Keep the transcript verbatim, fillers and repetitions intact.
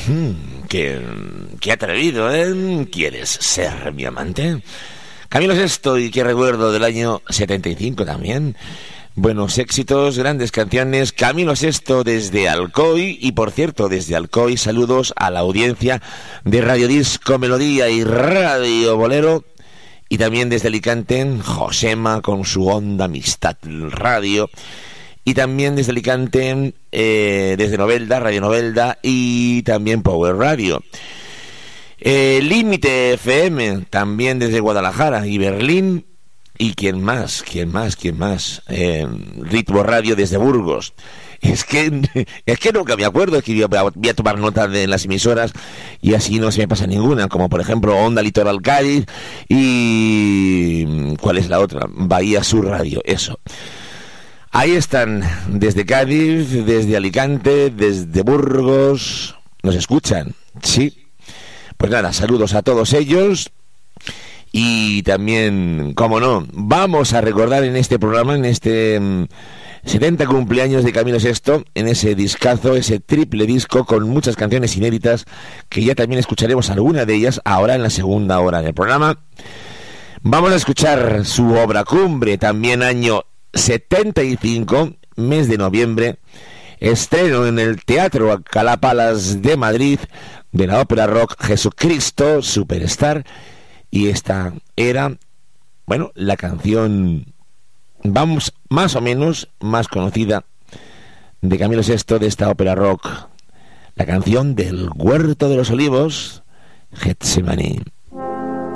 Hmm, qué, qué atrevido, ¿eh? ¿Quieres ser mi amante? Camilo Sesto, y qué recuerdo del año setenta y cinco también. Buenos éxitos, grandes canciones. Camilo Sesto desde Alcoy. Y por cierto, desde Alcoy, saludos a la audiencia de Radio Disco Melodía y Radio Bolero. Y también desde Alicante, Josema con su Onda Amistad Radio. Y también desde Alicante, eh, desde Novelda, Radio Novelda y también Power Radio. Eh, Límite F M, también desde Guadalajara y Berlín. ¿Y quién más? ¿Quién más? ¿Quién más? Eh, Ritmo Radio desde Burgos. Es que es que nunca me acuerdo, es que voy a, voy a tomar nota de las emisoras y así no se me pasa ninguna, como por ejemplo Onda Litoral Cádiz y... ¿cuál es la otra? Bahía Sur Radio, eso. Ahí están, desde Cádiz, desde Alicante, desde Burgos, nos escuchan, ¿sí? Pues nada, saludos a todos ellos. Y también, como no, vamos a recordar en este programa, en este um, setenta cumpleaños de Camilo Sesto, en ese discazo, ese triple disco con muchas canciones inéditas, que ya también escucharemos alguna de ellas ahora en la segunda hora del programa. Vamos a escuchar su obra cumbre, también año setenta y cinco, mes de noviembre, estreno en el Teatro Alcalá Palace de Madrid de la ópera rock Jesucristo Superstar. Y esta era, bueno, la canción, vamos, más o menos más conocida de Camilo Sesto, de esta ópera rock, la canción del Huerto de los Olivos, Getsemaní.